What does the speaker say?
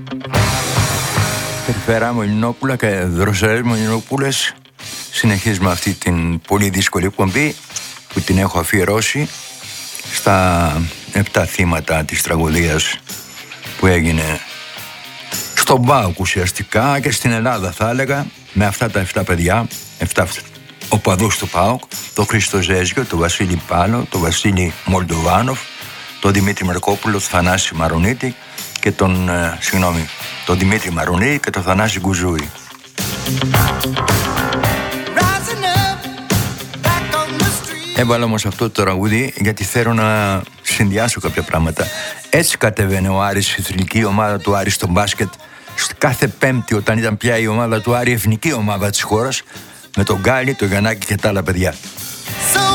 Περιφερά Μολυνόπουλα και Δροσερές Μολυνόπουλες. Συνεχίζουμε αυτή την πολύ δύσκολη εκπομπή που την έχω αφιερώσει στα 7 θύματα της τραγωδίας που έγινε στον ΠΑΟΚ ουσιαστικά και στην Ελλάδα, θα έλεγα, με αυτά τα 7 παιδιά, 7 οπαδούς του ΠΑΟΚ, τον Χρήστο Ζέζιο, τον Βασίλη Πάλο, τον Βασίλη Μολντοβάνοφ, τον Δημήτρη Μερκόπουλο, τον Θανάση Μαρουνίτη και τον Δημήτρη Μαρουνίτη και τον Θανάση Γκουζούη. Έβαλα όμως αυτό το τραγούδι γιατί θέλω να συνδυάσω κάποια πράγματα. Έτσι κατέβαινε ο Άρης, η θρυλική ομάδα του Άρη στο μπάσκετ, κάθε Πέμπτη όταν ήταν πια η ομάδα του Άρη εθνική ομάδα της χώρας, με τον Γκάλι, τον Γιαννάκη και τα άλλα παιδιά.